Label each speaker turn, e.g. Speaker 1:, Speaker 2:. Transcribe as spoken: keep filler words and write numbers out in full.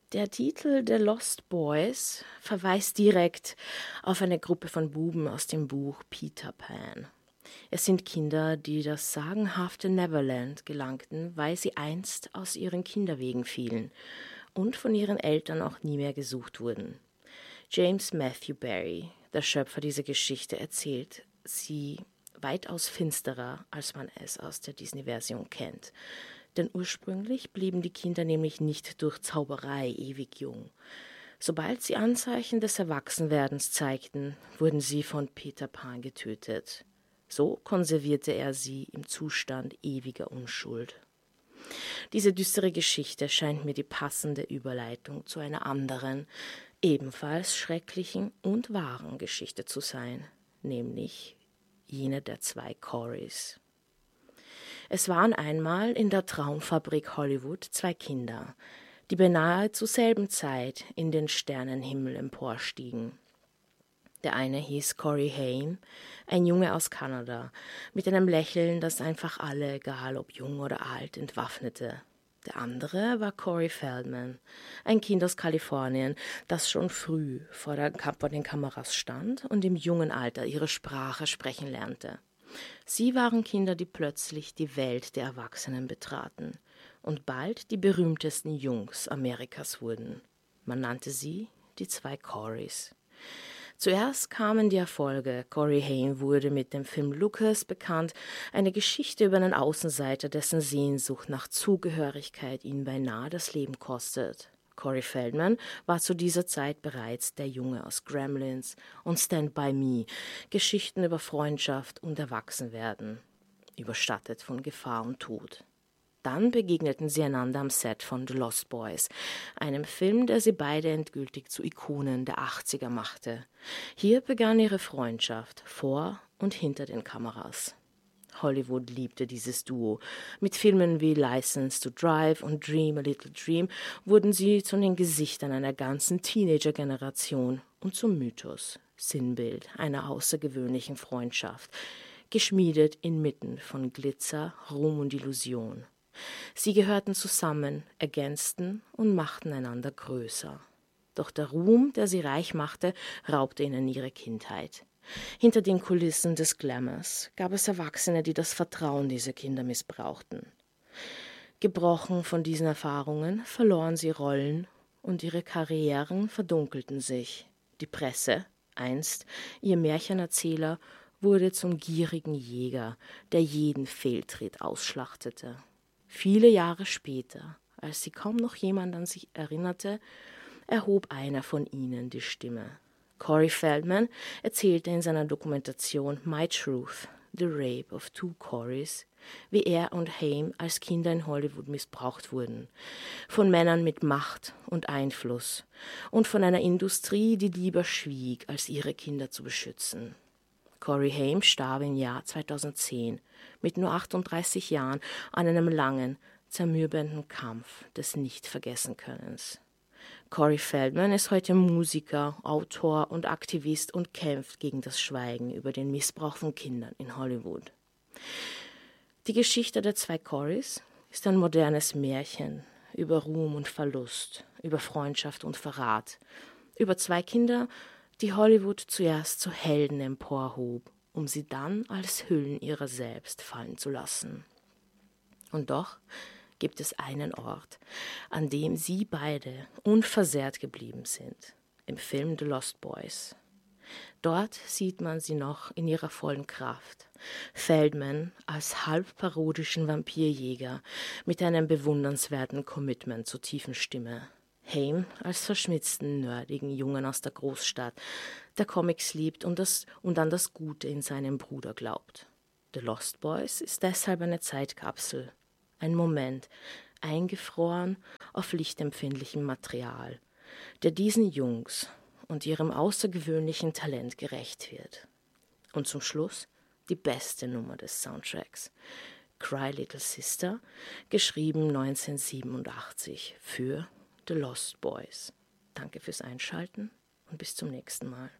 Speaker 1: Der Titel The Lost Boys verweist direkt auf eine Gruppe von Buben aus dem Buch Peter Pan. Es sind Kinder, die das sagenhafte Neverland gelangten, weil sie einst aus ihren Kinderwegen fielen und von ihren Eltern auch nie mehr gesucht wurden. James Matthew Barrie, der Schöpfer dieser Geschichte, erzählt sie weitaus finsterer, als man es aus der Disney-Version kennt. Denn ursprünglich blieben die Kinder nämlich nicht durch Zauberei ewig jung. Sobald sie Anzeichen des Erwachsenwerdens zeigten, wurden sie von Peter Pan getötet. So konservierte er sie im Zustand ewiger Unschuld. Diese düstere Geschichte scheint mir die passende Überleitung zu einer anderen, ebenfalls schrecklichen und wahren Geschichte zu sein, nämlich jene der zwei Corys. Es waren einmal in der Traumfabrik Hollywood zwei Kinder, die beinahe zur selben Zeit in den Sternenhimmel emporstiegen. Der eine hieß Corey Haim, ein Junge aus Kanada, mit einem Lächeln, das einfach alle, egal ob jung oder alt, entwaffnete. Der andere war Corey Feldman, ein Kind aus Kalifornien, das schon früh vor, der, vor den Kameras stand und im jungen Alter ihre Sprache sprechen lernte. Sie waren Kinder, die plötzlich die Welt der Erwachsenen betraten und bald die berühmtesten Jungs Amerikas wurden. Man nannte sie die zwei Corys. Zuerst kamen die Erfolge. Corey Haim wurde mit dem Film Lucas bekannt, eine Geschichte über einen Außenseiter, dessen Sehnsucht nach Zugehörigkeit ihn beinahe das Leben kostet. Corey Feldman war zu dieser Zeit bereits der Junge aus Gremlins und Stand By Me, Geschichten über Freundschaft und Erwachsenwerden, überstattet von Gefahr und Tod. Dann begegneten sie einander am Set von The Lost Boys, einem Film, der sie beide endgültig zu Ikonen der achtziger machte. Hier begann ihre Freundschaft, vor und hinter den Kameras. Hollywood liebte dieses Duo. Mit Filmen wie License to Drive und Dream a Little Dream wurden sie zu den Gesichtern einer ganzen Teenager-Generation und zum Mythos, Sinnbild einer außergewöhnlichen Freundschaft, geschmiedet inmitten von Glitzer, Ruhm und Illusion. Sie gehörten zusammen, ergänzten und machten einander größer. Doch der Ruhm, der sie reich machte, raubte ihnen ihre Kindheit. Hinter den Kulissen des Glamours gab es Erwachsene, die das Vertrauen dieser Kinder missbrauchten. Gebrochen von diesen Erfahrungen verloren sie Rollen und ihre Karrieren verdunkelten sich. Die Presse, einst ihr Märchenerzähler, wurde zum gierigen Jäger, der jeden Fehltritt ausschlachtete. Viele Jahre später, als sie kaum noch jemand an sich erinnerte, erhob einer von ihnen die Stimme. Corey Feldman erzählte in seiner Dokumentation My Truth, The Rape of Two Corys, wie er und Haim als Kinder in Hollywood missbraucht wurden, von Männern mit Macht und Einfluss und von einer Industrie, die lieber schwieg, als ihre Kinder zu beschützen. Corey Haim starb im Jahr zweitausendzehn mit nur achtunddreißig Jahren an einem langen, zermürbenden Kampf des Nicht-Vergessen-Könnens. Corey Feldman ist heute Musiker, Autor und Aktivist und kämpft gegen das Schweigen über den Missbrauch von Kindern in Hollywood. Die Geschichte der zwei Corys ist ein modernes Märchen über Ruhm und Verlust, über Freundschaft und Verrat, über zwei Kinder, die Hollywood zuerst zu Helden emporhob, um sie dann als Hüllen ihrer selbst fallen zu lassen. Und doch gibt es einen Ort, an dem sie beide unversehrt geblieben sind, im Film The Lost Boys. Dort sieht man sie noch in ihrer vollen Kraft. Feldman als halb parodischen Vampirjäger mit einem bewundernswerten Commitment zur tiefen Stimme. Haim als verschmitzten, nerdigen Jungen aus der Großstadt, der Comics liebt und, das, und an das Gute in seinem Bruder glaubt. The Lost Boys ist deshalb eine Zeitkapsel, ein Moment, eingefroren auf lichtempfindlichem Material, der diesen Jungs und ihrem außergewöhnlichen Talent gerecht wird. Und zum Schluss die beste Nummer des Soundtracks, Cry Little Sister, geschrieben neunzehnhundertsiebenundachtzig für The Lost Boys. Danke fürs Einschalten und bis zum nächsten Mal.